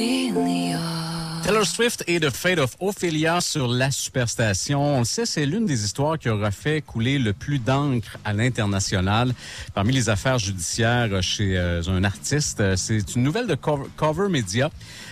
Taylor Swift et The Fate of Ophelia sur la Superstation. On le sait, c'est l'une des histoires qui aura fait couler le plus d'encre à l'international parmi les affaires judiciaires chez un artiste. C'est une nouvelle de Cover Media.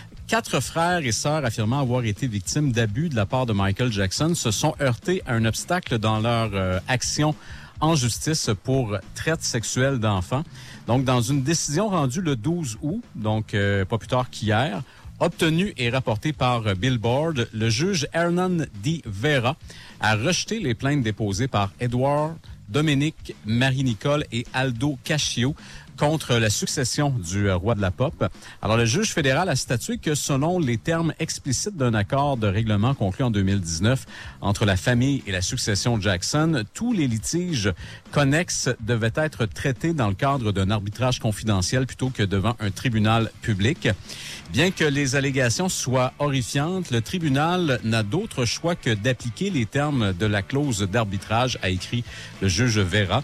4 frères et sœurs affirmant avoir été victimes d'abus de la part de Michael Jackson se sont heurtés à un obstacle dans leur action en justice pour traite sexuelle d'enfants. Donc, dans une décision rendue le 12 août, donc pas plus tard qu'hier, obtenue et rapportée par Billboard, le juge Hernan D. Vera a rejeté les plaintes déposées par Edward, Dominique, Marie-Nicole et Aldo Cascio contre la succession du roi de la pop. Alors, le juge fédéral a statué que selon les termes explicites d'un accord de règlement conclu en 2019 entre la famille et la succession Jackson, tous les litiges connexes devaient être traités dans le cadre d'un arbitrage confidentiel plutôt que devant un tribunal public. Bien que les allégations soient horrifiantes, le tribunal n'a d'autre choix que d'appliquer les termes de la clause d'arbitrage, a écrit le juge Vera.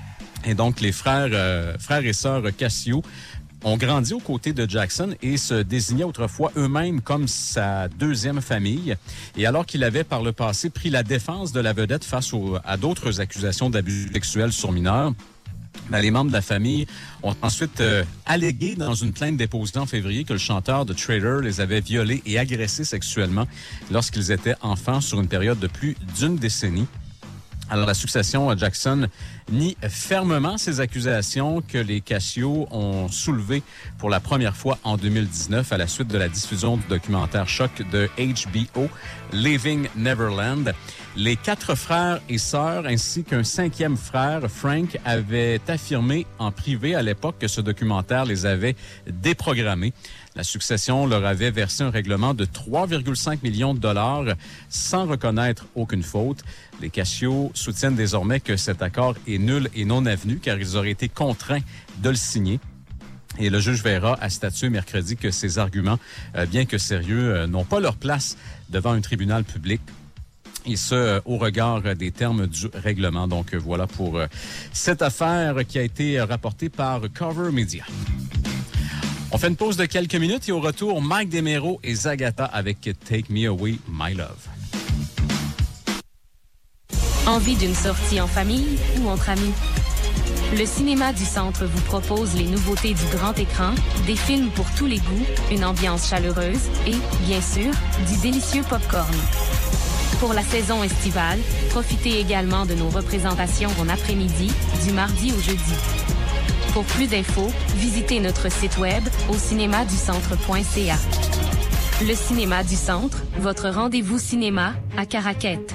Et donc, les frères et sœurs Cascio ont grandi aux côtés de Jackson et se désignaient autrefois eux-mêmes comme sa deuxième famille. Et alors qu'il avait par le passé pris la défense de la vedette face à d'autres accusations d'abus sexuels sur mineurs, les membres de la famille ont ensuite allégué dans une plainte déposée en février que le chanteur de Trailer les avait violés et agressés sexuellement lorsqu'ils étaient enfants sur une période de plus d'une décennie. Alors, la succession Jackson nie fermement ces accusations que les Cascio ont soulevées pour la première fois en 2019 à la suite de la diffusion du documentaire choc de HBO, Leaving Neverland. Les 4 frères et sœurs ainsi qu'un 5e frère, Frank, avaient affirmé en privé à l'époque que ce documentaire les avait déprogrammés. La succession leur avait versé un règlement de 3,5 millions de dollars sans reconnaître aucune faute. Les Cascio soutiennent désormais que cet accord est nul et non avenu car ils auraient été contraints de le signer. Et le juge Vera a statué mercredi que ces arguments, bien que sérieux, n'ont pas leur place devant un tribunal public. Et ce, au regard des termes du règlement. Donc, voilà pour cette affaire qui a été rapportée par Cover Media. On fait une pause de quelques minutes et au retour, Mike DeMero et Zagata avec Take Me Away, My Love. Envie d'une sortie en famille ou entre amis? Le Cinéma du Centre vous propose les nouveautés du grand écran, des films pour tous les goûts, une ambiance chaleureuse et, bien sûr, du délicieux popcorn. Pour la saison estivale, profitez également de nos représentations en après-midi, du mardi au jeudi. Pour plus d'infos, visitez notre site web au cinémaducentre.ca. Le Cinéma du Centre, votre rendez-vous cinéma à Caraquette.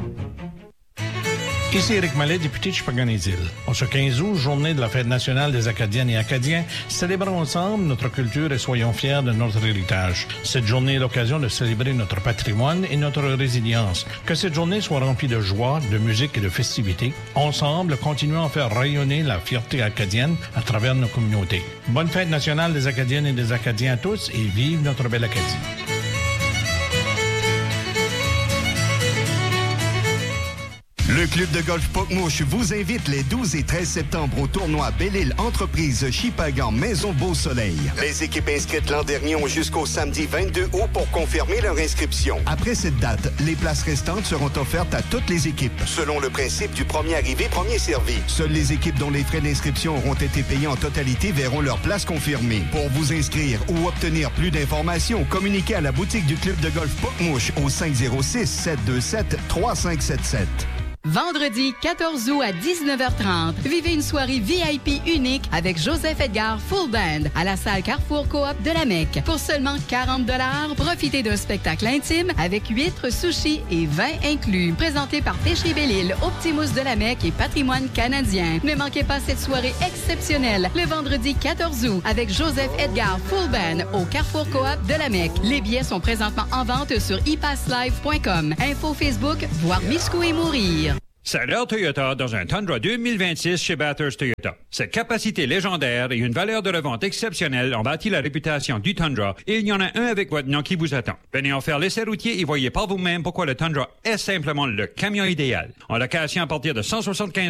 Ici Éric Mallet, député de Chupagan-les-Îles. En ce 15 août, journée de la Fête nationale des Acadiennes et Acadiens, célébrons ensemble notre culture et soyons fiers de notre héritage. Cette journée est l'occasion de célébrer notre patrimoine et notre résilience. Que cette journée soit remplie de joie, de musique et de festivités. Ensemble, continuons à faire rayonner la fierté acadienne à travers nos communautés. Bonne Fête nationale des Acadiennes et des Acadiens à tous et vive notre belle Acadie. Le club de golf Pocmouche vous invite les 12 et 13 septembre au tournoi Belle-Île Entreprise Chipagan Maison Beau Soleil. Les équipes inscrites l'an dernier ont jusqu'au samedi 22 août pour confirmer leur inscription. Après cette date, les places restantes seront offertes à toutes les équipes, selon le principe du premier arrivé, premier servi. Seules les équipes dont les frais d'inscription auront été payés en totalité verront leur place confirmée. Pour vous inscrire ou obtenir plus d'informations, communiquez à la boutique du club de golf Pocmouche au 506-727-3577. Vendredi 14 août à 19h30, vivez une soirée VIP unique avec Joseph Edgar Full Band à la salle Carrefour Coop de la Mecque. Pour seulement 40 $, profitez d'un spectacle intime avec huîtres, sushis et vin inclus. Présenté par Péché Belle-Île, Optimus de la Mecque et Patrimoine canadien. Ne manquez pas cette soirée exceptionnelle le vendredi 14 août avec Joseph Edgar Full Band au Carrefour Coop de la Mecque. Les billets sont présentement en vente sur ipasslive.com. Info Facebook, voir Miscou et mourir. C'est l'heure Toyota dans un Tundra 2026 chez Bathurst Toyota. Cette capacité légendaire et une valeur de revente exceptionnelle ont bâti la réputation du Tundra et il y en a un avec votre nom qui vous attend. Venez en faire l'essai routier et voyez par vous-même pourquoi le Tundra est simplement le camion idéal. En location à partir de 175